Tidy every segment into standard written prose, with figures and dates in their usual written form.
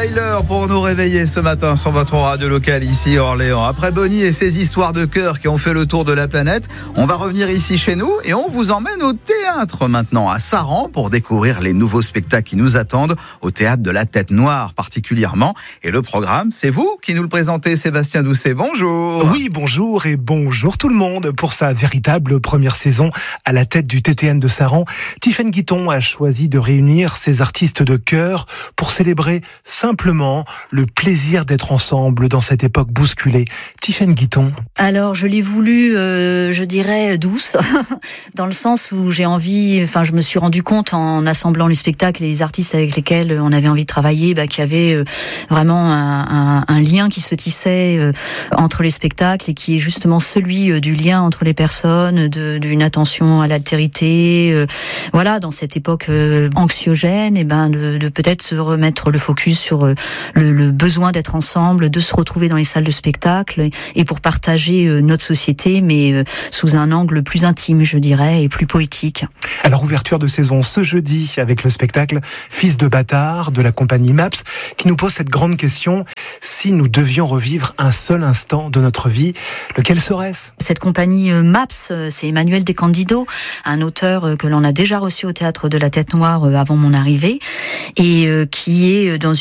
Tyler pour nous réveiller ce matin sur votre radio locale ici à Orléans. Après Bonnie et ses histoires de cœur qui ont fait le tour de la planète, on va revenir ici chez nous et on vous emmène au théâtre maintenant à Saran pour découvrir les nouveaux spectacles qui nous attendent au théâtre de la Tête Noire particulièrement. Et le programme, c'est vous qui nous le présentez, Sébastien Doucet. Bonjour. Oui, bonjour et bonjour tout le monde. Pour sa véritable première saison à la tête du TTN de Saran, Tiffaine Guiton a choisi de réunir ses artistes de cœur pour célébrer simplement le plaisir d'être ensemble dans cette époque bousculée. Tiffaine Guiton. Alors, je l'ai voulu, je dirais, douce, dans le sens où je me suis rendu compte en assemblant les spectacles et les artistes avec lesquels on avait envie de travailler, qu'il y avait vraiment un lien qui se tissait entre les spectacles et qui est justement celui du lien entre les personnes, d'une attention à l'altérité, dans cette époque anxiogène, et de peut-être se remettre le focus sur le besoin d'être ensemble, de se retrouver dans les salles de spectacle et pour partager notre société, mais sous un angle plus intime, je dirais, et plus poétique. Alors, ouverture de saison ce jeudi avec le spectacle Fils de bâtard de la compagnie MAPS qui nous pose cette grande question: si nous devions revivre un seul instant de notre vie, lequel serait-ce? Cette compagnie MAPS, c'est Emmanuel De Candido, un auteur que l'on a déjà reçu au théâtre de la Tête Noire avant mon arrivée, et qui est dans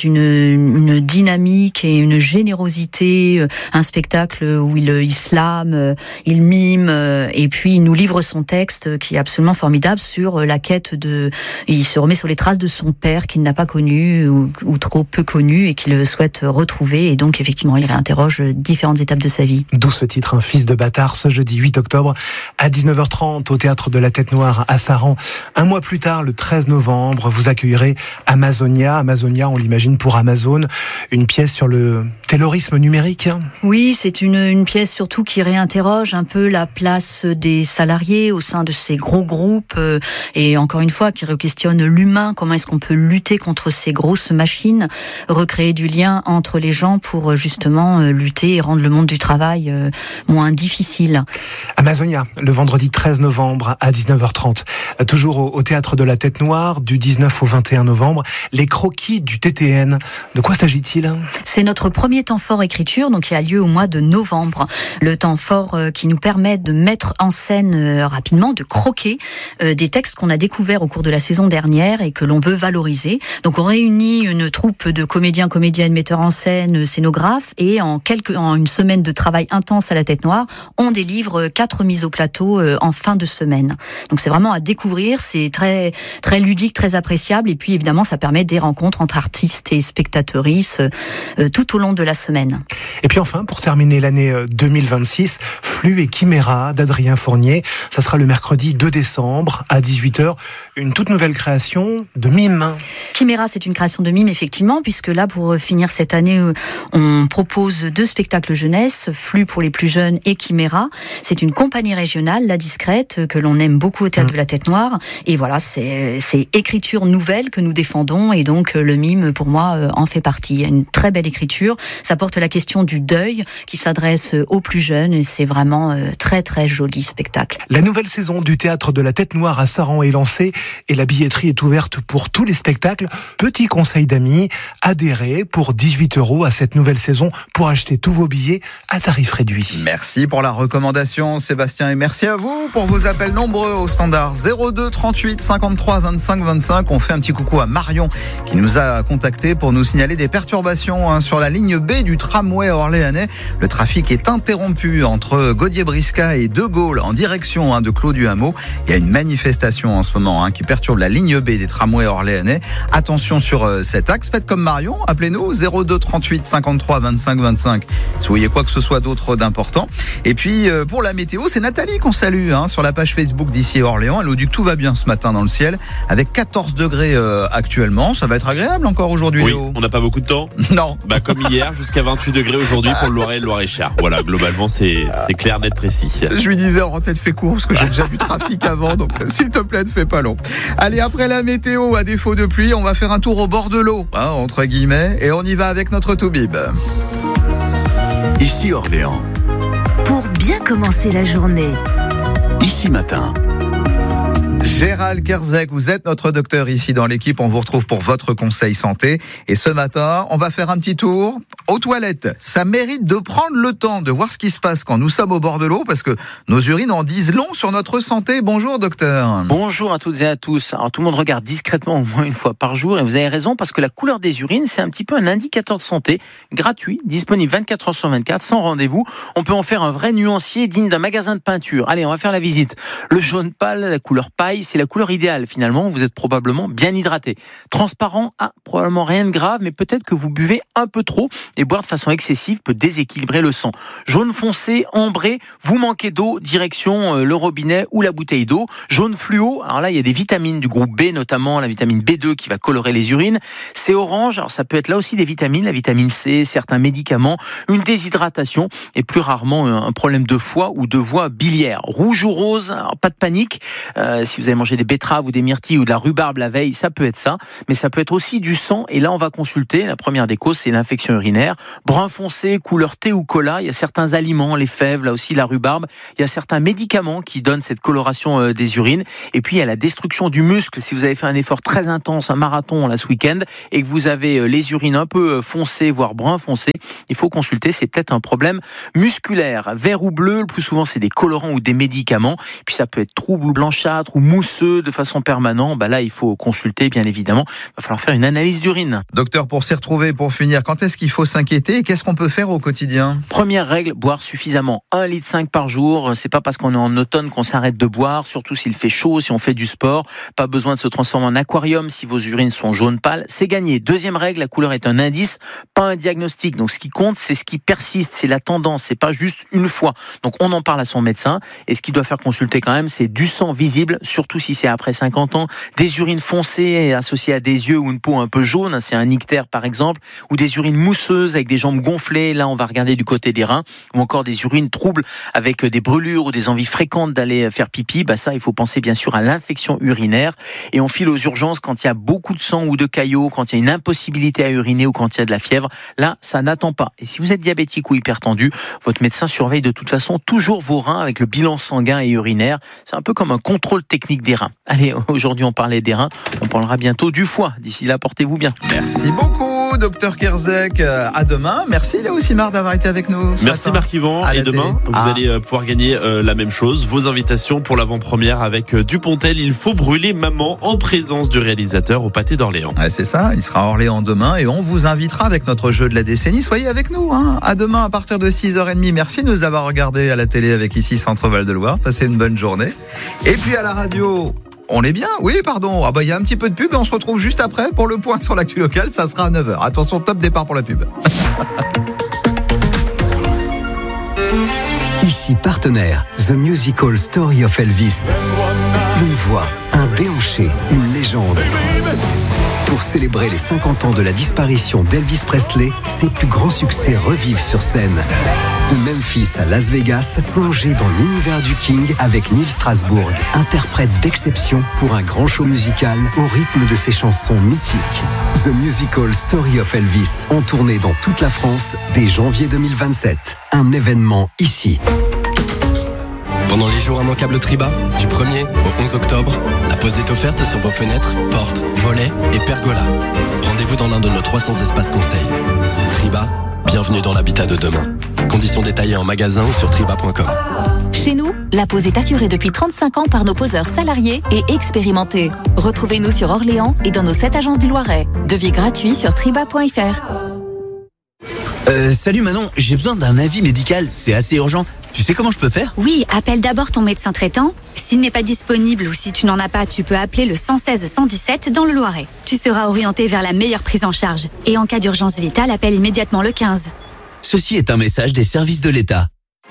une dynamique et une générosité, un spectacle où il slame, il mime, et puis il nous livre son texte qui est absolument formidable sur la quête il se remet sur les traces de son père qu'il n'a pas connu ou trop peu connu et qu'il souhaite retrouver, et donc effectivement il réinterroge différentes étapes de sa vie. D'où ce titre, un Fils de bâtard, ce jeudi 8 octobre à 19h30 au théâtre de la Tête Noire à Saran. Un mois plus tard, le 13 novembre, vous accueillerez Amazonia. Amazonia, on l'imagine pour Amazon, une pièce sur le taylorisme numérique. Oui, c'est une pièce surtout qui réinterroge un peu la place des salariés au sein de ces gros groupes, et encore une fois qui questionne l'humain, comment est-ce qu'on peut lutter contre ces grosses machines, recréer du lien entre les gens pour justement lutter et rendre le monde du travail moins difficile. Amazonia, le vendredi 13 novembre à 19h30. Toujours au théâtre de la Tête Noire, du 19 au 21 novembre. Les croquis du TTN. De quoi s'agit-il? C'est notre premier temps fort écriture, donc qui a lieu au mois de novembre. Le temps fort qui nous permet de mettre en scène rapidement, de croquer des textes qu'on a découverts au cours de la saison dernière et que l'on veut valoriser. Donc on réunit une troupe de comédiens, comédiennes, metteurs en scène, scénographes, et en une semaine de travail intense à la Tête Noire, on délivre 4 mises au plateau en fin de semaine. Donc c'est vraiment à découvrir, c'est très très ludique, très appréciable, et puis évidemment ça permet des rencontres entre artistes et spectatrices tout au long de la semaine. Et puis enfin, pour terminer l'année 2026, Flux et Chiméra d'Adrien Fournier, ça sera le mercredi 2 décembre à 18h, une toute nouvelle création de mime. Chiméra, c'est une création de mime, effectivement, puisque là, pour finir cette année, on propose 2 spectacles jeunesse, Flux pour les plus jeunes et Chiméra. C'est une compagnie régionale, La Discrète, que l'on aime beaucoup au théâtre de la Tête Noire. Et voilà, c'est écriture nouvelle que nous défendons, et donc le mime, pour moi, en fait partie. Il y a une très belle écriture. Ça porte la question du deuil qui s'adresse aux plus jeunes, et c'est vraiment très très joli spectacle. La nouvelle saison du théâtre de la Tête Noire à Saran est lancée et la billetterie est ouverte pour tous les spectacles. Petit conseil d'amis, adhérez pour 18 € à cette nouvelle saison pour acheter tous vos billets à tarif réduit. Merci pour la recommandation, Sébastien, et merci à vous pour vos appels nombreux au standard 02 38 53 25 25. On fait un petit coucou à Marion qui nous a contacté pour nous signaler des perturbations sur la ligne B du tramway orléanais. Le trafic est interrompu entre Gaudier-Brisca et De Gaulle en direction de Clos du Hameau. Il y a une manifestation en ce moment qui perturbe la ligne B des tramways orléanais. Attention sur cet axe, faites comme Marion, appelez-nous 02 38 53 25 25 si vous voyez quoi que ce soit d'autre d'important. Et puis pour la météo, c'est Nathalie qu'on salue sur la page Facebook d'ici Orléans. Elle nous dit que tout va bien ce matin dans le ciel avec 14 degrés actuellement. Ça va être agréable encore aujourd'hui, oui, Léo. On n'a pas beaucoup de temps. Non. Comme hier, jusqu'à 28 degrés aujourd'hui pour le Loiret et le Loir-et-Cher. Voilà, globalement c'est clair, net, précis. Je lui disais, en tête, fais court parce que j'ai déjà du trafic avant, donc s'il te plaît, ne fais pas long. Allez, après la météo, à défaut de pluie, on va faire un tour au bord de l'eau, entre guillemets, et on y va avec notre Toubib. Ici Orléans. Pour bien commencer la journée. Ici Matin. Gérald Kerzek, vous êtes notre docteur ici dans l'équipe. On vous retrouve pour votre conseil santé. Et ce matin, on va faire un petit tour aux toilettes. Ça mérite de prendre le temps de voir ce qui se passe quand nous sommes au bord de l'eau, parce que nos urines en disent long sur notre santé. Bonjour docteur. Bonjour à toutes et à tous. Alors tout le monde regarde discrètement au moins une fois par jour, et vous avez raison, parce que la couleur des urines, c'est un petit peu un indicateur de santé, gratuit, disponible 24 heures sur 24, sans rendez-vous. On peut en faire un vrai nuancier digne d'un magasin de peinture. Allez, on va faire la visite. Le jaune pâle, la couleur paille, c'est la couleur idéale finalement. Vous êtes probablement bien hydraté. Transparent, probablement rien de grave, mais peut-être que vous buvez un peu trop, et boire de façon excessive peut déséquilibrer le sang. Jaune foncé, ambré, vous manquez d'eau, direction le robinet ou la bouteille d'eau. Jaune fluo, alors là il y a des vitamines du groupe B, notamment la vitamine B2 qui va colorer les urines. C'est orange, alors ça peut être là aussi des vitamines, la vitamine C, certains médicaments, une déshydratation et plus rarement un problème de foie ou de voie biliaire. Rouge ou rose, alors pas de panique, si vous avez mangé des betteraves ou des myrtilles ou de la rhubarbe la veille, ça peut être ça, mais ça peut être aussi du sang, et là on va consulter. La première des causes, c'est l'infection urinaire. Brun foncé, couleur thé ou cola, il y a certains aliments, les fèves, là aussi la rhubarbe, il y a certains médicaments qui donnent cette coloration des urines, et puis il y a la destruction du muscle. Si vous avez fait un effort très intense, un marathon là ce week-end, et que vous avez les urines un peu foncées, voire brun foncé, il faut consulter, c'est peut-être un problème musculaire. Vert ou bleu, le plus souvent c'est des colorants ou des médicaments, puis ça peut être trouble, blanchâtre ou mousseux de façon permanente. Là il faut consulter bien évidemment, il va falloir faire une analyse d'urine. Docteur, pour s'y retrouver, pour finir, quand est-ce qu'il faut s'inquiéter et qu'est-ce qu'on peut faire au quotidien? Première règle, boire suffisamment, 1,5 litre par jour. C'est pas parce qu'on est en automne qu'on s'arrête de boire, surtout s'il fait chaud, si on fait du sport. Pas besoin de se transformer en aquarium si vos urines sont jaune pâle, c'est gagné. Deuxième règle, la couleur est un indice, pas un diagnostic. Donc ce qui compte, c'est ce qui persiste, c'est la tendance, c'est pas juste une fois. Donc on en parle à son médecin, et ce qu'il doit faire consulter quand même, c'est du sang visible, surtout si c'est après 50 ans, des urines foncées associées à des yeux ou une peau un peu jaune, c'est un ictère par exemple, ou des urines mousseuses avec des jambes gonflées, là on va regarder du côté des reins, ou encore des urines troubles avec des brûlures ou des envies fréquentes d'aller faire pipi. Ça il faut penser bien sûr à l'infection urinaire, et on file aux urgences quand il y a beaucoup de sang ou de caillots, quand il y a une impossibilité à uriner ou quand il y a de la fièvre. Là ça n'attend pas, et si vous êtes diabétique ou hypertendu, votre médecin surveille de toute façon toujours vos reins avec le bilan sanguin et urinaire. C'est un peu comme un contrôle technique des reins. Allez, aujourd'hui on parlait des reins, on parlera bientôt du foie. D'ici là, portez-vous bien. Merci beaucoup, docteur Kerzek. À demain. Merci Léo Simard d'avoir été avec nous. Merci Marc-Yvan. Et demain, vous allez pouvoir gagner la même chose. Vos invitations pour l'avant-première avec Dupontel. Il faut brûler maman, en présence du réalisateur au Pâté d'Orléans. Ouais, c'est ça. Il sera à Orléans demain et on vous invitera avec notre jeu de la décennie. Soyez avec nous. À demain à partir de 6h30. Merci de nous avoir regardés à la télé avec ici Centre Val de Loire. Passez une bonne journée. Et puis à la radio, on est bien? Oui, pardon. Il y a un petit peu de pub et on se retrouve juste après pour le point sur l'actu locale. Ça sera à 9h. Attention, top départ pour la pub. Ici partenaire, The Musical Story of Elvis. Une voix, un déhanché, une légende. Pour célébrer les 50 ans de la disparition d'Elvis Presley, ses plus grands succès revivent sur scène. De Memphis à Las Vegas, plongez dans l'univers du King avec Neil Strasbourg, interprète d'exception pour un grand show musical au rythme de ses chansons mythiques. The Musical Story of Elvis, en tournée dans toute la France dès janvier 2027. Un événement ici. Pendant les jours immanquables Triba, du 1er au 11 octobre, la pause est offerte sur vos fenêtres, portes, volets et pergolas. Rendez-vous dans l'un de nos 300 espaces conseils. Triba, bienvenue dans l'habitat de demain. Conditions détaillées en magasin ou sur triba.com. Chez nous, la pose est assurée depuis 35 ans par nos poseurs salariés et expérimentés. Retrouvez-nous sur Orléans et dans nos 7 agences du Loiret. Devis gratuit sur triba.fr. Salut Manon, j'ai besoin d'un avis médical, c'est assez urgent. Tu sais comment je peux faire? Oui, appelle d'abord ton médecin traitant. S'il n'est pas disponible ou si tu n'en as pas, tu peux appeler le 116 117 dans le Loiret. Tu seras orienté vers la meilleure prise en charge. Et en cas d'urgence vitale, appelle immédiatement le 15. Ceci est un message des services de l'État.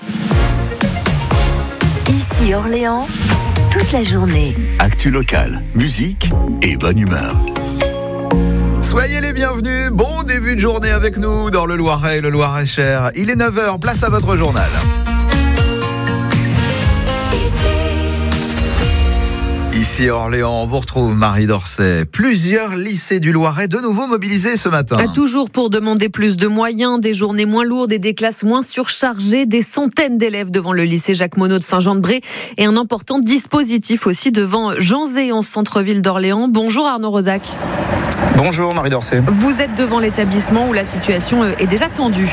Ici Orléans, toute la journée. Actu locale, musique et bonne humeur. Soyez les bienvenus, bon début de journée avec nous dans le Loiret et le Loir-et-Cher. Il est 9h, place à votre journal. Ici à Orléans, on vous retrouve Marie Dorcet. Plusieurs lycées du Loiret de nouveau mobilisés ce matin. Toujours pour demander plus de moyens, des journées moins lourdes et des classes moins surchargées, des centaines d'élèves devant le lycée Jacques Monod de Saint-Jean-de-Bray et un important dispositif aussi devant Janzé en centre-ville d'Orléans. Bonjour Arnaud Rosac. Bonjour Marie Dorcet. Vous êtes devant l'établissement où la situation est déjà tendue.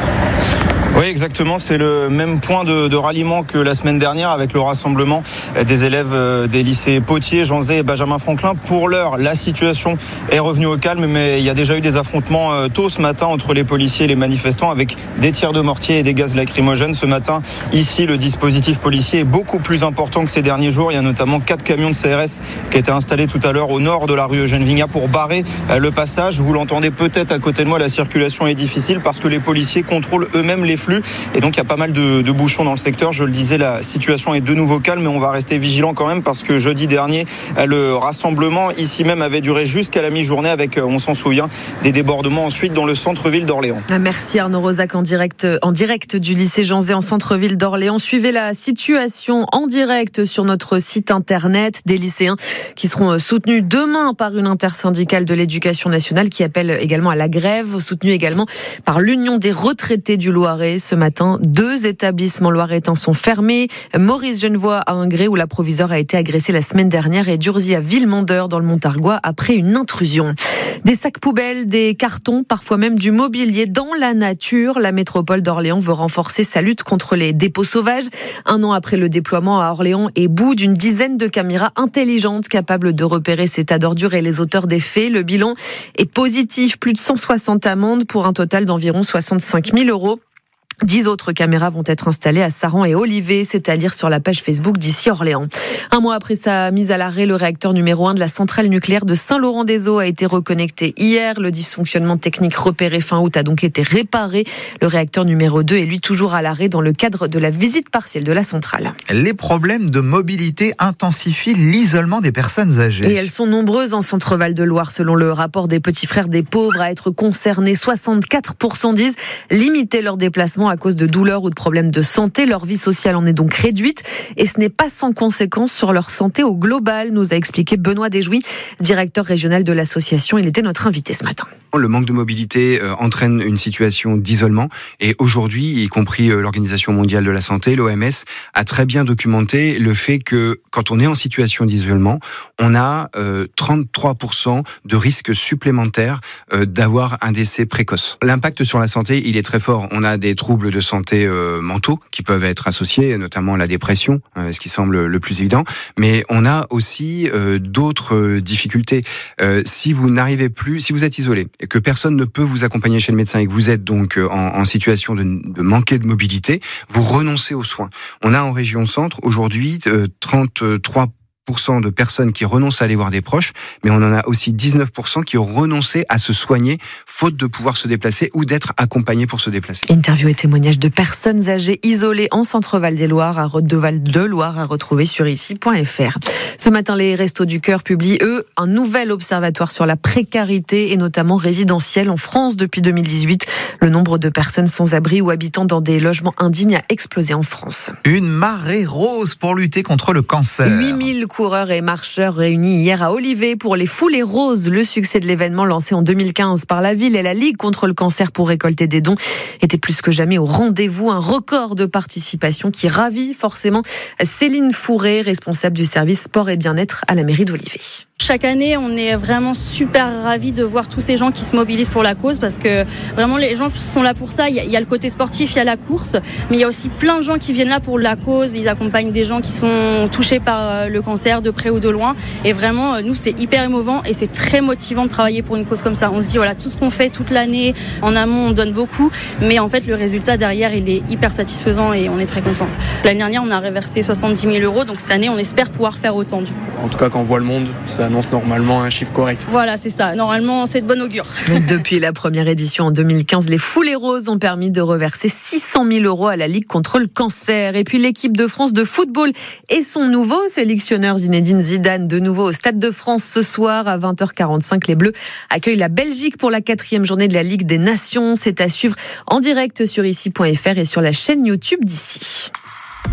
Oui, exactement. C'est le même point de ralliement que la semaine dernière avec le rassemblement des élèves des lycées Potier, Janzé et Benjamin Franklin. Pour l'heure, la situation est revenue au calme, mais il y a déjà eu des affrontements tôt ce matin entre les policiers et les manifestants avec des tirs de mortier et des gaz lacrymogènes. Ce matin, ici, le dispositif policier est beaucoup plus important que ces derniers jours. Il y a notamment 4 camions de CRS qui étaient installés tout à l'heure au nord de la rue Eugène Vignat pour barrer le passage. Vous l'entendez peut-être à côté de moi, la circulation est difficile parce que les policiers contrôlent eux-mêmes les flux. Et donc il y a pas mal de bouchons dans le secteur. Je le disais, la situation est de nouveau calme, mais on va rester vigilant quand même parce que jeudi dernier, le rassemblement ici même avait duré jusqu'à la mi-journée avec, on s'en souvient, des débordements ensuite dans le centre-ville d'Orléans. Merci Arnaud Rosac en direct du lycée Janzé en centre-ville d'Orléans. Suivez la situation en direct sur notre site internet. Des lycéens qui seront soutenus demain par une intersyndicale de l'éducation nationale qui appelle également à la grève, soutenue également par l'Union des retraités du Loiret. Ce matin, 2 établissements loiretains sont fermés. Maurice Genevoix à Ingré où la proviseure a été agressée la semaine dernière et Durzy à Villemondeur dans le Montargois après une intrusion. Des sacs poubelles, des cartons, parfois même du mobilier dans la nature. La métropole d'Orléans veut renforcer sa lutte contre les dépôts sauvages. 1 an après le déploiement à Orléans et bout d'une dizaine de caméras intelligentes capables de repérer ces tas d'ordures et les auteurs des faits. Le bilan est positif, plus de 160 amendes pour un total d'environ 65 000 €. 10 autres caméras vont être installées à Saran et Olivet, c'est-à-dire sur la page Facebook d'ici Orléans. 1 mois après sa mise à l'arrêt, le réacteur numéro 1 de la centrale nucléaire de Saint-Laurent-des-Eaux a été reconnecté hier. Le dysfonctionnement technique repéré fin août a donc été réparé. Le réacteur numéro 2 est lui toujours à l'arrêt dans le cadre de la visite partielle de la centrale. Les problèmes de mobilité intensifient l'isolement des personnes âgées. Et elles sont nombreuses en Centre-Val de Loire. Selon le rapport des Petits Frères des Pauvres à être concernés, 64% disent limiter leurs déplacements à cause de douleurs ou de problèmes de santé. Leur vie sociale en est donc réduite et ce n'est pas sans conséquence sur leur santé au global, nous a expliqué Benoît Desjouy, directeur régional de l'association. Il était notre invité ce matin. Le manque de mobilité entraîne une situation d'isolement et aujourd'hui, y compris l'Organisation mondiale de la santé, l'OMS, a très bien documenté le fait que quand on est en situation d'isolement, on a 33% de risque supplémentaire d'avoir un décès précoce. L'impact sur la santé, il est très fort. On a des troubles de santé mentaux qui peuvent être associés, notamment à la dépression, ce qui semble le plus évident. Mais on a aussi d'autres difficultés. Si vous n'arrivez plus, si vous êtes isolé et que personne ne peut vous accompagner chez le médecin et que vous êtes donc en situation de manquer de mobilité, vous renoncez aux soins. On a en région centre aujourd'hui 33% de personnes qui renoncent à aller voir des proches, mais on en a aussi 19% qui ont renoncé à se soigner, faute de pouvoir se déplacer ou d'être accompagnés pour se déplacer. Interview et témoignages de personnes âgées isolées en Centre-Val des Loire, à Val de Loire, à retrouver sur ici.fr. Ce matin, les Restos du Cœur publient, eux, un nouvel observatoire sur la précarité et notamment résidentielle en France depuis 2018. Le nombre de personnes sans abri ou habitant dans des logements indignes a explosé en France. Une marée rose pour lutter contre le cancer. 8000 coureurs et marcheurs réunis hier à Olivet pour les Foulées Roses. Le succès de l'événement lancé en 2015 par la ville et la Ligue contre le cancer pour récolter des dons était plus que jamais au rendez-vous. Un record de participation qui ravit forcément Céline Fourré, responsable du service sport et bien-être à la mairie d'Olivet. Chaque année, on est vraiment super ravis de voir tous ces gens qui se mobilisent pour la cause parce que vraiment les gens sont là pour ça. Il y a le côté sportif, il y a la course, mais il y a aussi plein de gens qui viennent là pour la cause. Ils accompagnent des gens qui sont touchés par le cancer de près ou de loin. Et vraiment, nous, c'est hyper émouvant et c'est très motivant de travailler pour une cause comme ça. On se dit, voilà, tout ce qu'on fait toute l'année, en amont, on donne beaucoup, mais en fait, le résultat derrière, il est hyper satisfaisant et on est très contents. L'année dernière, on a reversé 70 000 €, donc cette année, on espère pouvoir faire autant du coup. En tout cas, quand on voit le monde, ça annonce normalement un chiffre correct. Voilà, c'est ça. Normalement, c'est de bon augure. Depuis la première édition en 2015, les Foulées Roses ont permis de reverser 600 000 € à la Ligue contre le cancer. Et puis l'équipe de France de football et son nouveau sélectionneur Zinedine Zidane, de nouveau au Stade de France ce soir à 20h45. Les Bleus accueillent la Belgique pour la 4e journée de la Ligue des Nations. C'est à suivre en direct sur ici.fr et sur la chaîne YouTube d'ici.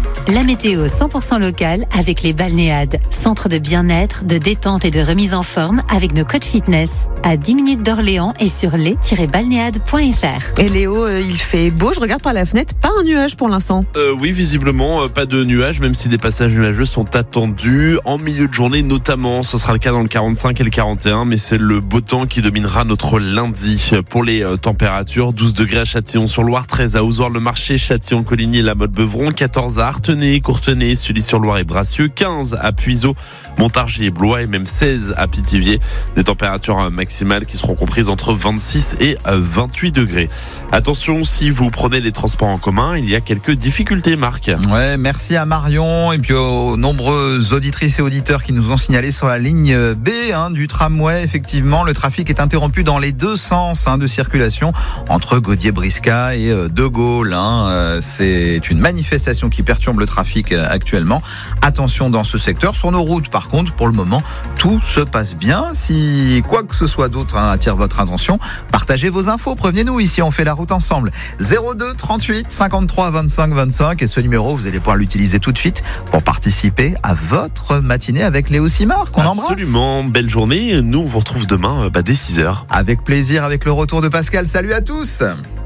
La météo 100% locale avec les Balnéades. Centre de bien-être, de détente et de remise en forme avec nos coachs fitness. À 10 minutes d'Orléans et sur les-balnéades.fr. Et Léo, il fait beau, je regarde par la fenêtre, pas un nuage pour l'instant. Oui, visiblement, pas de nuages, même si des passages nuageux sont attendus en milieu de journée notamment. Ce sera le cas dans le 45 et le 41, mais c'est le beau temps qui dominera notre lundi. Pour les températures, 12 degrés à Châtillon-sur-Loire, 13 à Ozoir-le-Marché, Châtillon-Coligny, La Motte-Beuvron, 14 à Artenay, Courtenay, Sully-sur-Loire et Bracieux, 15 à Puiseaux, Montargis et Blois et même 16 à Pithiviers. Des températures maximales qui seront comprises entre 26 et 28 degrés. Attention, si vous prenez les transports en commun, il y a quelques difficultés, Marc. Ouais, merci à Marion et puis aux nombreuses auditrices et auditeurs qui nous ont signalé sur la ligne B du tramway. Effectivement, le trafic est interrompu dans les deux sens de circulation entre Gaudier-Brisca et De Gaulle. C'est une manifestation qui perturbe le trafic actuellement. Attention dans ce secteur. Sur nos routes, par contre, pour le moment, tout se passe bien. Si quoi que ce soit d'autre attire votre attention, partagez vos infos. Prévenez-nous, ici on fait la route ensemble. 02 38 53 25 25 et ce numéro, vous allez pouvoir l'utiliser tout de suite pour participer à votre matinée avec Léo Simard qu'on embrasse. Absolument, belle journée. Nous, on vous retrouve demain dès 6h. Avec plaisir, avec le retour de Pascal. Salut à tous.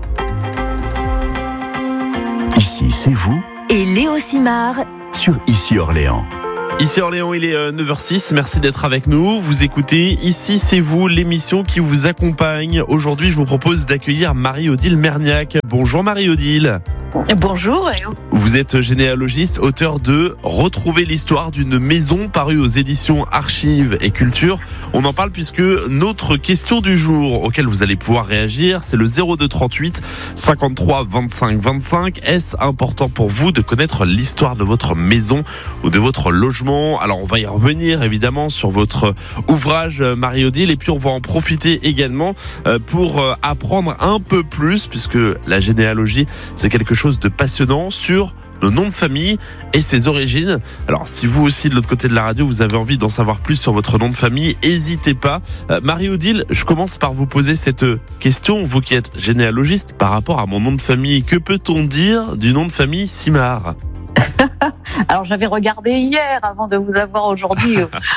Ici, c'est vous. Et Léo Simard Sur Ici Orléans. Ici Orléans, il est 9h06. Merci d'être avec nous. Vous écoutez Ici c'est vous, l'émission qui vous accompagne. Aujourd'hui, je vous propose d'accueillir Marie-Odile Merniac. Bonjour Marie-Odile. Bonjour. Vous êtes généalogiste, auteur de Retrouver l'histoire d'une maison, paru aux éditions Archives et Culture. On en parle puisque notre question du jour auquel vous allez pouvoir réagir, c'est le 02 38 53 25 25. Est-ce important pour vous de connaître l'histoire de votre maison ou de votre logement? Alors on va y revenir évidemment sur votre ouvrage Marie-Odile, et puis on va en profiter également pour apprendre un peu plus, puisque la généalogie c'est quelque chose de passionnant, sur le nom de famille et ses origines. Alors si vous aussi de l'autre côté de la radio vous avez envie d'en savoir plus sur votre nom de famille, n'hésitez pas. Marie-Odile, je commence par vous poser cette question, vous qui êtes généalogiste, par rapport à mon nom de famille. Que peut-on dire du nom de famille Simard? Alors j'avais regardé hier avant de vous avoir aujourd'hui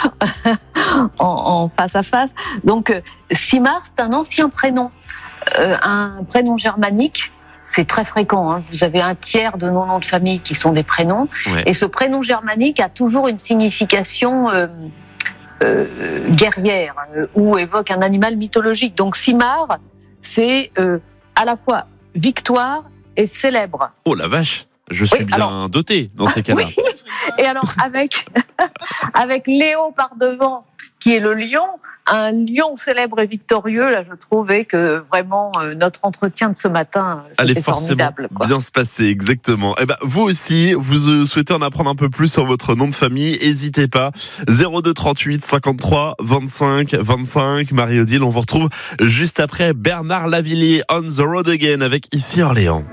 en face à face. Donc Simard, c'est un ancien prénom, un prénom germanique. C'est très fréquent. Vous avez un tiers de nos noms de famille qui sont des prénoms. Ouais. Et ce prénom germanique a toujours une signification guerrière ou évoque un animal mythologique. Donc Simard, c'est à la fois victoire et célèbre. Oh la vache, je suis bien doté dans ces cas-là. Oui. Et alors avec Léo par devant, qui est le lion, un lion célèbre et victorieux, là je trouvais que vraiment notre entretien de ce matin, c'était formidable. Allez bien se passer, exactement. Et vous aussi, vous souhaitez en apprendre un peu plus sur votre nom de famille, n'hésitez pas. 02 38 53 25 25. Marie-Odile, on vous retrouve juste après Bernard Lavilliers, On the Road Again, avec Ici Orléans.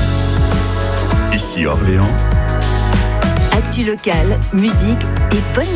Ici Orléans. Actu locale, musique et bonne